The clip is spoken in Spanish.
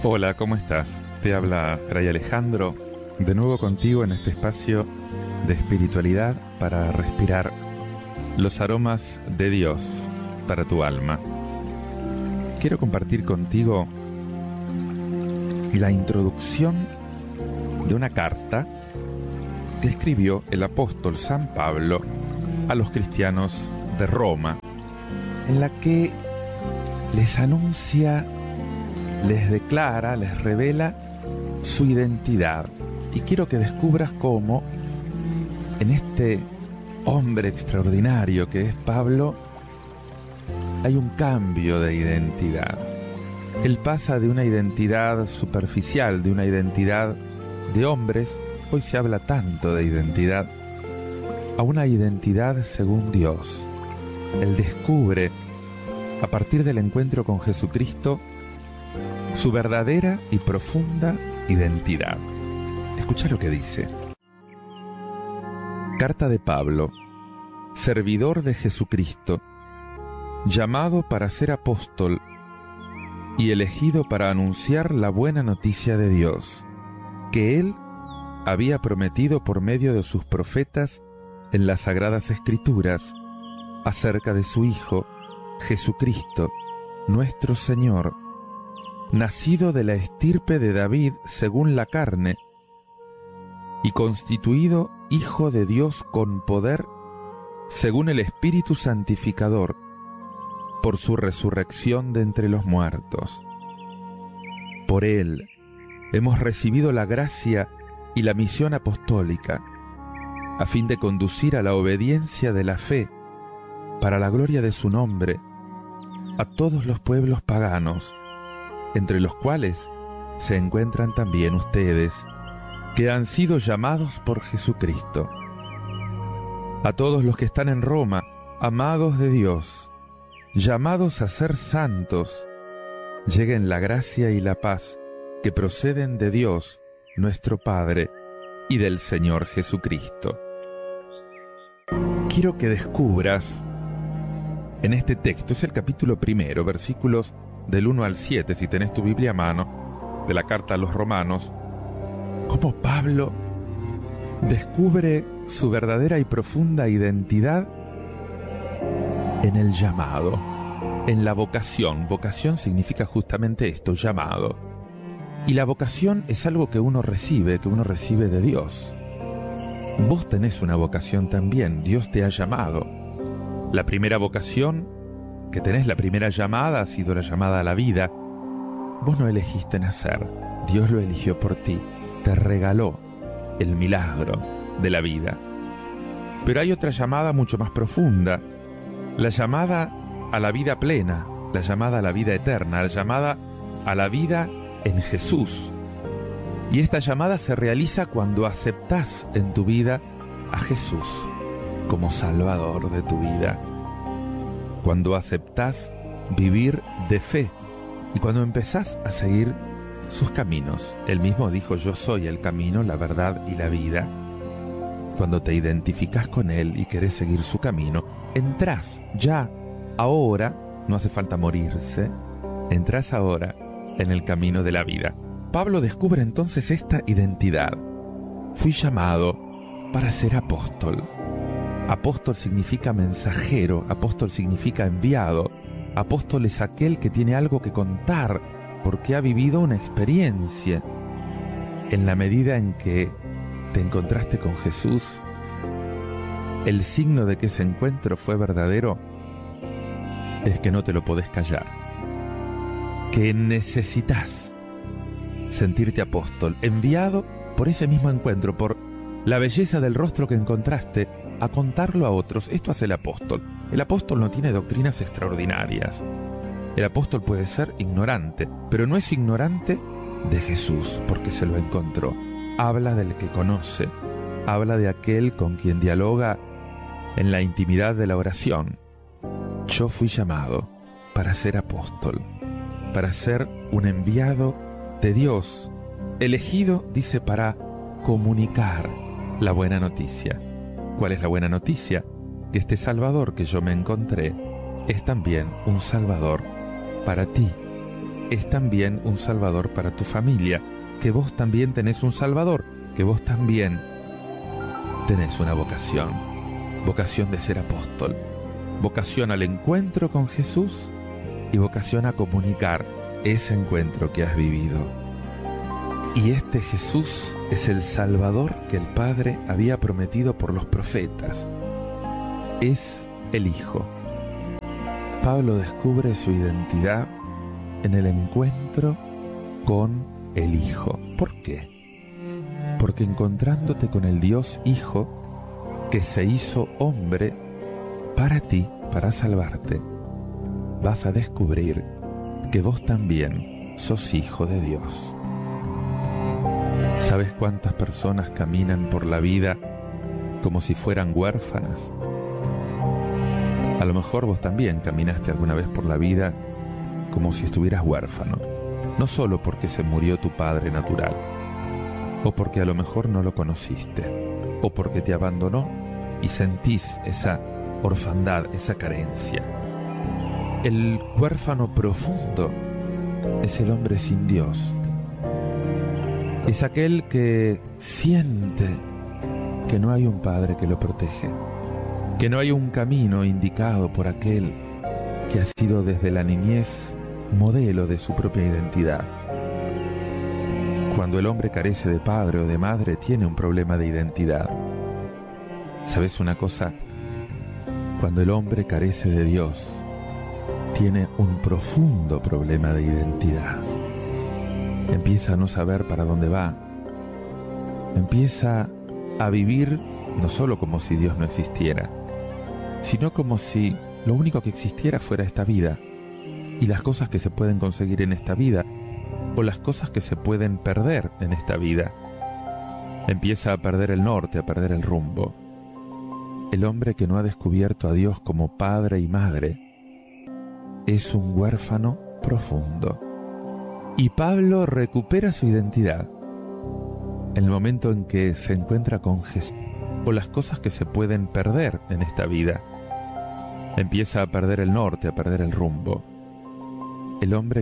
Hola, ¿cómo estás? Te habla Fray Alejandro, de nuevo contigo en este espacio de espiritualidad para respirar los aromas de Dios para tu alma. Quiero compartir contigo la introducción de una carta que escribió el apóstol San Pablo a los cristianos de Roma, en la que les anuncia, les declara, les revela su identidad. Y quiero que descubras cómo en este hombre extraordinario que es Pablo hay un cambio de identidad. Él pasa de una identidad superficial, de una identidad de hombres, hoy se habla tanto de identidad, a una identidad según Dios. Él descubre, a partir del encuentro con Jesucristo, su verdadera y profunda identidad. Escucha lo que dice. Carta de Pablo, servidor de Jesucristo, llamado para ser apóstol y elegido para anunciar la buena noticia de Dios, que Él había prometido por medio de sus profetas en las Sagradas Escrituras acerca de su Hijo, Jesucristo, nuestro Señor, nacido de la estirpe de David según la carne, y constituido Hijo de Dios con poder, según el Espíritu Santificador, por su resurrección de entre los muertos. Por Él hemos recibido la gracia y la misión apostólica, a fin de conducir a la obediencia de la fe, para la gloria de su nombre, a todos los pueblos paganos, entre los cuales se encuentran también ustedes, que han sido llamados por Jesucristo. A todos los que están en Roma, amados de Dios, llamados a ser santos, lleguen la gracia y la paz que proceden de Dios, nuestro Padre, y del Señor Jesucristo. Quiero que descubras en este texto, es el capítulo 1, versículos del 1 al 7, si tenés tu Biblia a mano, de la carta a los Romanos, cómo Pablo descubre su verdadera y profunda identidad en el llamado, en la vocación. Vocación significa justamente esto, llamado. Y la vocación es algo que uno recibe de Dios. Vos tenés una vocación también, Dios te ha llamado. La primera vocación que tenés, la primera llamada, ha sido la llamada a la vida. Vos no elegiste nacer, Dios lo eligió por ti, te regaló el milagro de la vida. Pero hay otra llamada mucho más profunda, la llamada a la vida plena, la llamada a la vida eterna, la llamada a la vida en Jesús. Y esta llamada se realiza cuando aceptás en tu vida a Jesús como Salvador de tu vida, cuando aceptás vivir de fe y cuando empezás a seguir sus caminos. Él mismo dijo: yo soy el camino, la verdad y la vida. Cuando te identificás con Él y querés seguir su camino, entrás ya, ahora, no hace falta morirse, entrás ahora en el camino de la vida. Pablo descubre entonces esta identidad. Fui llamado para ser apóstol. Apóstol significa mensajero, apóstol significa enviado. Apóstol es aquel que tiene algo que contar porque ha vivido una experiencia. En la medida en que te encontraste con Jesús, el signo de que ese encuentro fue verdadero es que no te lo podés callar, que necesitas sentirte apóstol, enviado por ese mismo encuentro, por la belleza del rostro que encontraste, a contarlo a otros. Esto hace el apóstol. El apóstol no tiene doctrinas extraordinarias. El apóstol puede ser ignorante, pero no es ignorante de Jesús, porque se lo encontró. Habla del que conoce, habla de aquel con quien dialoga en la intimidad de la oración. Yo fui llamado para ser apóstol, para ser un enviado de Dios, elegido, dice, para comunicar la buena noticia. ¿Cuál es la buena noticia? Que este Salvador que yo me encontré es también un Salvador para ti. es también un salvador para tu familia, que vos también tenés un salvador, que vos también tenés una vocación, vocación de ser apóstol, vocación al encuentro con Jesús y vocación a comunicar ese encuentro que has vivido. Y este Jesús es el Salvador que el Padre había prometido por los profetas. Es el Hijo. Pablo descubre su identidad en el encuentro con el Hijo. ¿Por qué? Porque encontrándote con el Dios Hijo, que se hizo hombre para ti, para salvarte, vas a descubrir que vos también sos hijo de Dios. ¿Sabes cuántas personas caminan por la vida como si fueran huérfanas? A lo mejor vos también caminaste alguna vez por la vida como si estuvieras huérfano, no solo porque se murió tu padre natural, o porque a lo mejor no lo conociste, o porque te abandonó y sentís esa orfandad, esa carencia. El huérfano profundo es el hombre sin Dios. Es aquel que siente que no hay un padre que lo protege, que no hay un camino indicado por aquel que ha sido desde la niñez modelo de su propia identidad. Cuando el hombre carece de padre o de madre, tiene un problema de identidad. ¿Sabes una cosa? Cuando el hombre carece de Dios, tiene un profundo problema de identidad. Empieza a no saber para dónde va. Empieza a vivir no solo como si Dios no existiera, sino como si lo único que existiera fuera esta vida y las cosas que se pueden conseguir en esta vida o las cosas que se pueden perder en esta vida. Empieza a perder el norte, a perder el rumbo. El hombre que no ha descubierto a Dios como padre y madre es un huérfano profundo. Y Pablo recupera su identidad en el momento en que se encuentra con Jesús o las cosas que se pueden perder en esta vida. Empieza a perder el norte, a perder el rumbo. El hombre